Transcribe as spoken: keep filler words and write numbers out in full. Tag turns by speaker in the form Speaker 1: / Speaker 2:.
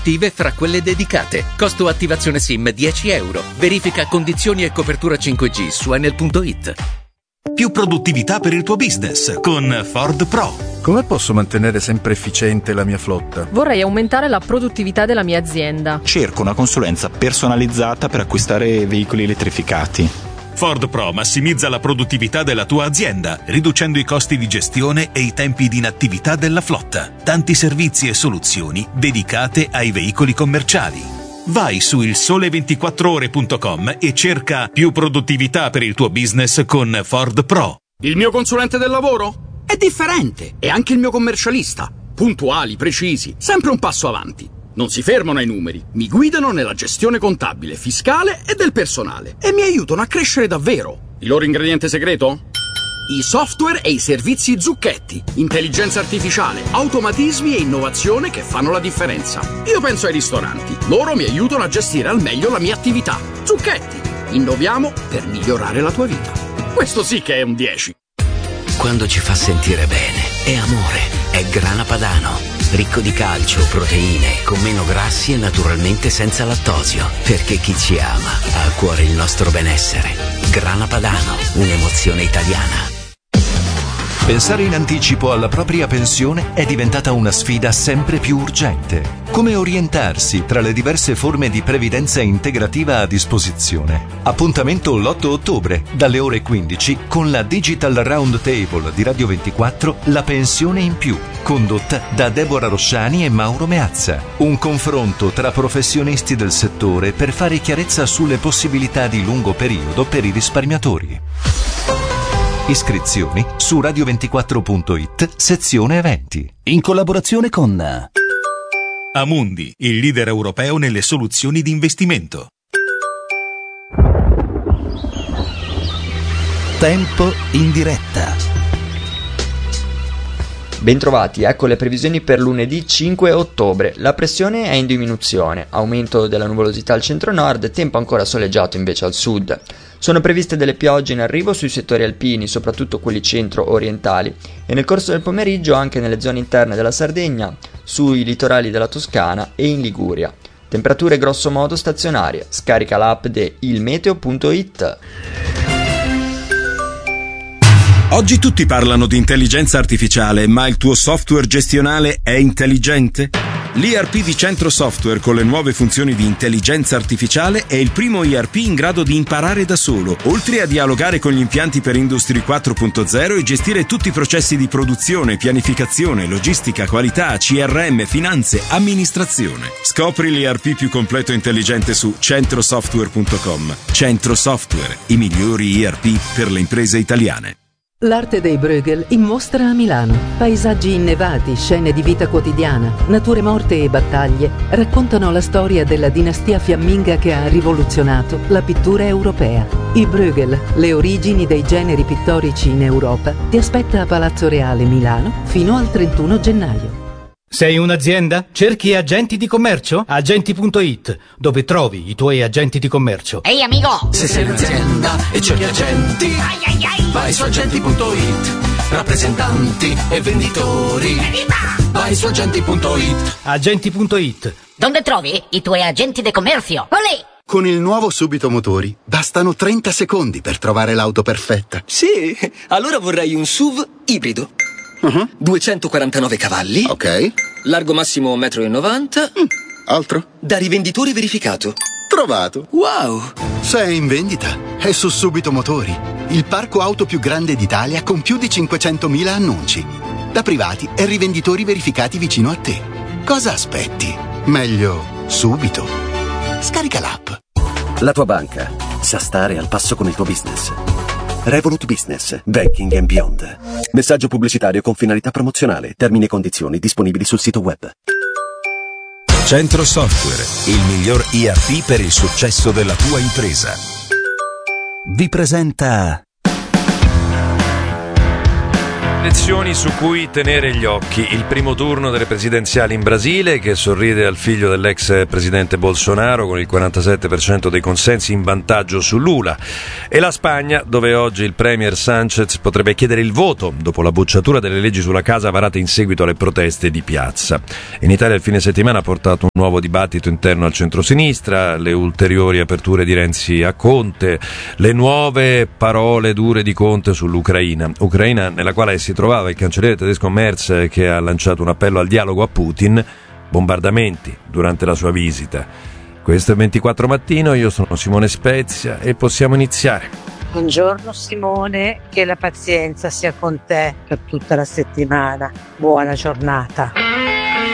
Speaker 1: attive fra quelle dedicate. Costo attivazione SIM dieci euro. Verifica condizioni e copertura cinque G su Enel punto it.
Speaker 2: Più produttività per il tuo business con Ford Pro.
Speaker 3: Come posso mantenere sempre efficiente la mia flotta?
Speaker 4: Vorrei aumentare la produttività della mia azienda.
Speaker 5: Cerco una consulenza personalizzata per acquistare veicoli elettrificati.
Speaker 2: Ford Pro massimizza la produttività della tua azienda, riducendo i costi di gestione e i tempi di inattività della flotta. Tanti servizi e soluzioni dedicate ai veicoli commerciali. Vai su il sole ventiquattro ore punto com e cerca più produttività per il tuo business con Ford Pro.
Speaker 6: Il mio consulente del lavoro è differente e anche il mio commercialista. Puntuali, precisi, sempre un passo avanti. Non si fermano ai numeri, mi guidano nella gestione contabile, fiscale e del personale e mi aiutano a crescere davvero. Il loro ingrediente segreto? I software e i servizi Zucchetti. Intelligenza artificiale, automatismi e innovazione che fanno la differenza. Io penso ai ristoranti. Loro mi aiutano a gestire al meglio la mia attività. Zucchetti. Innoviamo per migliorare la tua vita. Questo sì che è un dieci.
Speaker 7: Quando ci fa sentire bene, è amore, è Grana Padano. Ricco di calcio, proteine, con meno grassi e naturalmente senza lattosio. Perché chi ci ama ha a cuore il nostro benessere. Grana Padano, un'emozione italiana.
Speaker 8: Pensare in anticipo alla propria pensione è diventata una sfida sempre più urgente. Come orientarsi tra le diverse forme di previdenza integrativa a disposizione? Appuntamento l'otto ottobre, dalle ore quindici, con la Digital Round Table di Radio ventiquattro, La pensione in più, condotta da Deborah Rosciani e Mauro Meazza. Un confronto tra professionisti del settore per fare chiarezza sulle possibilità di lungo periodo per i risparmiatori. Iscrizioni su radio ventiquattro punto it, sezione eventi.
Speaker 9: In collaborazione con
Speaker 2: Amundi, il leader europeo nelle soluzioni di investimento.
Speaker 9: Tempo in diretta.
Speaker 10: Bentrovati, ecco le previsioni per lunedì cinque ottobre. La pressione è in diminuzione, aumento della nuvolosità al centro-nord, tempo ancora soleggiato invece al sud. Sono previste delle piogge in arrivo sui settori alpini, soprattutto quelli centro-orientali, e nel corso del pomeriggio anche nelle zone interne della Sardegna, sui litorali della Toscana e in Liguria. Temperature grossomodo stazionarie. Scarica l'app di il meteo punto it.
Speaker 11: Oggi tutti parlano di intelligenza artificiale, ma il tuo software gestionale è intelligente? L'E R P di Centro Software con le nuove funzioni di intelligenza artificiale è il primo E R P in grado di imparare da solo, oltre a dialogare con gli impianti per Industry quattro punto zero e gestire tutti i processi di produzione, pianificazione, logistica, qualità, C R M, finanze, amministrazione. Scopri l'E R P più completo e intelligente su centro software punto com. Centro Software, i migliori E R P per le imprese italiane.
Speaker 12: L'arte dei Bruegel in mostra a Milano. Paesaggi innevati, scene di vita quotidiana, nature morte e battaglie raccontano la storia della dinastia fiamminga che ha rivoluzionato la pittura europea. I Bruegel, le origini dei generi pittorici in Europa, ti aspetta a Palazzo Reale Milano fino al trentuno gennaio.
Speaker 13: Sei un'azienda? Cerchi agenti di commercio? Agenti punto it, dove trovi i tuoi agenti di commercio.
Speaker 14: Ehi amico!
Speaker 15: Se sei un'azienda e cerchi agenti,
Speaker 14: ai ai ai.
Speaker 15: vai su agenti punto it. Rappresentanti e venditori,
Speaker 14: Evviva!
Speaker 15: vai su agenti punto it.
Speaker 13: Agenti punto it.
Speaker 14: Dove trovi i tuoi agenti di commercio? Olè!
Speaker 16: Con il nuovo Subito Motori bastano trenta secondi per trovare l'auto perfetta.
Speaker 17: Sì, allora vorrei un S U V ibrido.
Speaker 16: Uh-huh.
Speaker 17: duecentoquarantanove cavalli.
Speaker 16: Ok.
Speaker 17: Largo massimo un metro e novanta.
Speaker 16: Mm. Altro?
Speaker 17: Da rivenditore verificato.
Speaker 16: Trovato.
Speaker 17: Wow!
Speaker 16: Se è in vendita, è su Subito Motori, il parco auto più grande d'Italia con più di cinquecentomila annunci. Da privati e rivenditori verificati vicino a te. Cosa aspetti? Meglio subito. Scarica l'app.
Speaker 18: La tua banca sa stare al passo con il tuo business. Revolut Business, Banking and Beyond. Messaggio pubblicitario con finalità promozionale. Termini e condizioni disponibili sul sito web.
Speaker 2: Centro Software, il miglior E R P per il successo della tua impresa.
Speaker 9: Vi presenta
Speaker 19: Elezioni su cui tenere gli occhi. Il primo turno delle presidenziali in Brasile, che sorride al figlio dell'ex presidente Bolsonaro con il quarantasette per cento dei consensi in vantaggio su Lula, e la Spagna, dove oggi il premier Sánchez potrebbe chiedere il voto dopo la bocciatura delle leggi sulla casa varate in seguito alle proteste di piazza. In Italia il fine settimana ha portato un nuovo dibattito interno al centrosinistra, le ulteriori aperture di Renzi a Conte, le nuove parole dure di Conte sull'Ucraina, Ucraina nella quale si trovava il cancelliere tedesco Merz, che ha lanciato un appello al dialogo a Putin, bombardamenti durante la sua visita. Questo è il ventiquattro mattino, io sono Simone Spezia e possiamo iniziare.
Speaker 20: Buongiorno Simone, che la pazienza sia con te per tutta la settimana. Buona giornata.